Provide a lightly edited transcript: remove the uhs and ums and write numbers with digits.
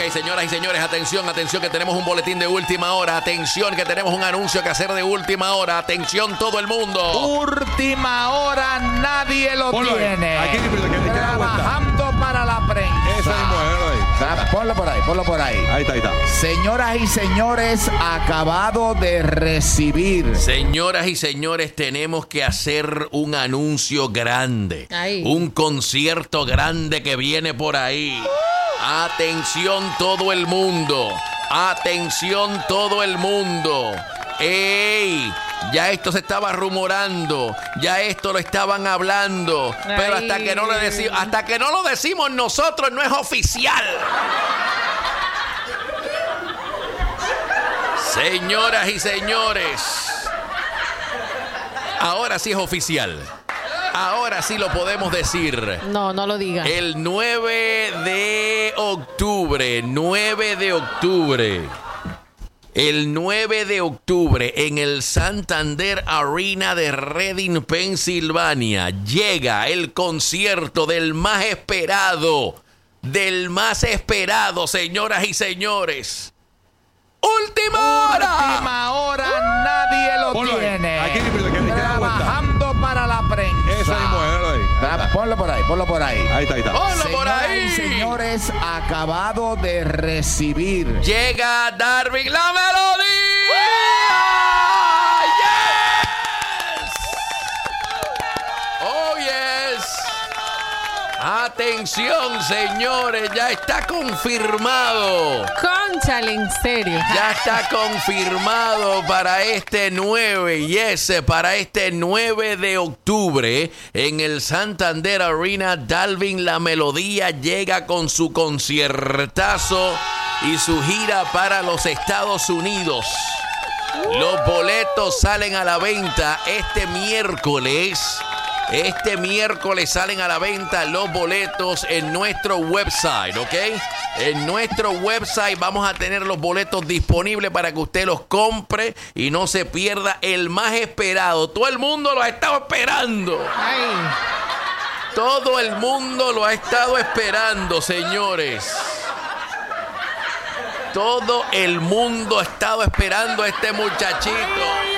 señoras y señores, atención, atención, que tenemos un boletín de última hora. Atención, que tenemos un anuncio que hacer de última hora. Atención, todo el mundo. Última hora, nadie lo tiene. Aquí, trabajando para la prensa. Ese mismo, Ponlo por ahí. Ahí está. Señoras y señores, acabado de recibir. Señoras y señores, tenemos que hacer un anuncio grande. Ay. Un concierto grande que viene por ahí. Atención todo el mundo. Atención todo el mundo. ¡Ey! Ya esto se estaba rumorando, ya esto lo estaban hablando, pero hasta que no lo decimos nosotros no es oficial. Señoras y señores, ahora sí es oficial. Ahora sí lo podemos decir. No lo diga. El 9 de octubre, el 9 de octubre en el Santander Arena de Reading, Pensilvania, llega el concierto del más esperado, señoras y señores. ¡Última hora, nadie lo tiene. Aquí, trabajando para la prensa. Ese mismo, Ponlo por ahí. Ahí está. ¡Ponlo por ahí! Y señores, acabado de recibir. Llega Darwin la melodía. ¡Yes! ¡Oh, yes! Atención, señores, ya está confirmado. Cónchale, en serio. Ya está confirmado para este 9 de octubre en el Santander Arena. Darwin la Melodía llega con su conciertazo y su gira para los Estados Unidos. Los boletos salen a la venta este miércoles. Este miércoles salen a la venta los boletos en nuestro website, ¿ok? En nuestro website vamos a tener los boletos disponibles para que usted los compre y no se pierda el más esperado. Todo el mundo lo ha estado esperando. Ay. Todo el mundo lo ha estado esperando, señores. Todo el mundo ha estado esperando a este muchachito.